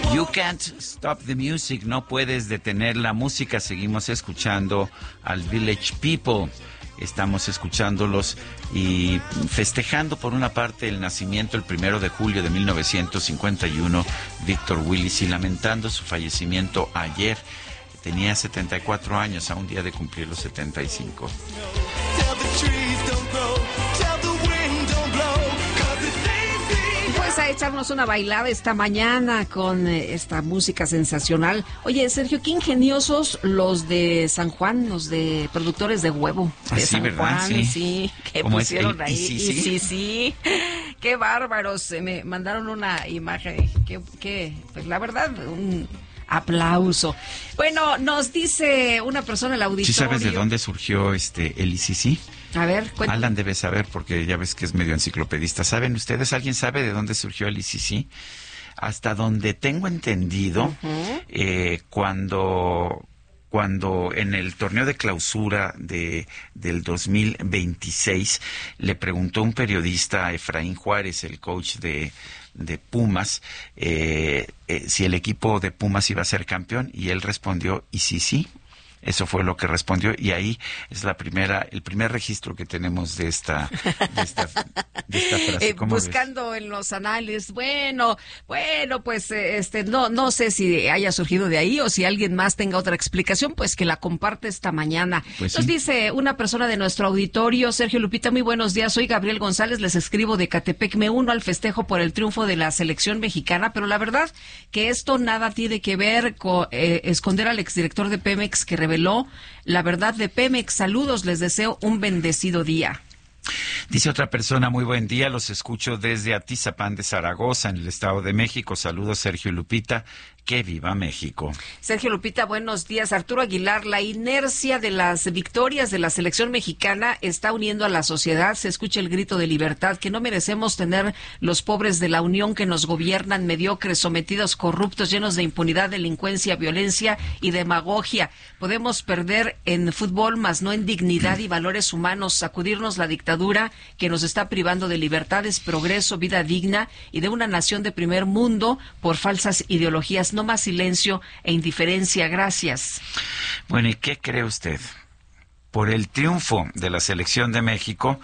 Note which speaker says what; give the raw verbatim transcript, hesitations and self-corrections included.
Speaker 1: You can't stop the music, no puedes detener la música. Seguimos escuchando al Village People. Estamos escuchándolos y festejando por una parte el nacimiento el primero de julio de mil novecientos cincuenta y uno, Víctor Willis, y lamentando su fallecimiento ayer. Tenía setenta y cuatro años, a un día de cumplir los setenta y cinco.
Speaker 2: A echarnos una bailada esta mañana con eh, esta música sensacional. Oye, Sergio, qué ingeniosos los de San Juan, los de productores de huevo de
Speaker 1: ah, sí,
Speaker 2: San
Speaker 1: ¿verdad?
Speaker 2: Juan,
Speaker 1: sí,
Speaker 2: sí, que pusieron ahí. Sí, sí, sí, sí. Qué bárbaros. Me mandaron una imagen. Que, que, pues la verdad, un aplauso. Bueno, nos dice una persona en el auditorio.
Speaker 1: ¿Sí sabes de dónde surgió este el I C C?
Speaker 2: A ver, cuéntame.
Speaker 1: Alan debe saber porque ya ves que es medio enciclopedista. ¿Saben ustedes? ¿Alguien sabe de dónde surgió el I C C? Hasta donde tengo entendido, uh-huh. eh, cuando... cuando en el torneo de clausura de del dos mil veintiséis le preguntó un periodista a Efraín Juárez, el coach de, de Pumas, eh, eh, si el equipo de Pumas iba a ser campeón, y él respondió, y sí, sí. Eso fue lo que respondió, y ahí es la primera, el primer registro que tenemos de esta, de esta, de esta frase.
Speaker 2: Eh, buscando ves? En los anales, bueno, bueno, pues este, no, no sé si haya surgido de ahí o si alguien más tenga otra explicación, pues que la comparte esta mañana. Pues Nos sí. dice una persona de nuestro auditorio, Sergio, Lupita, muy buenos días, soy Gabriel González, les escribo de Catepec, me uno al festejo por el triunfo de la selección mexicana, pero la verdad que esto nada tiene que ver con eh, esconder al exdirector de Pemex que reveló la verdad de Pemex. Saludos, les deseo un bendecido día.
Speaker 1: Dice otra persona, muy buen día, los escucho desde Atizapán de Zaragoza, en el Estado de México. Saludos, Sergio y Lupita. ¡Que viva México!
Speaker 2: Sergio, Lupita, buenos días. Arturo Aguilar, la inercia de las victorias de la selección mexicana está uniendo a la sociedad. Se escucha el grito de libertad, que no merecemos tener los pobres de la Unión que nos gobiernan, mediocres, sometidos, corruptos, llenos de impunidad, delincuencia, violencia y demagogia. Podemos perder en fútbol, mas no en dignidad y valores humanos, sacudirnos la dictadura que nos está privando de libertades, progreso, vida digna y de una nación de primer mundo por falsas ideologías. No más silencio e indiferencia. Gracias.
Speaker 1: Bueno, ¿y qué cree usted? Por el triunfo de la selección de México,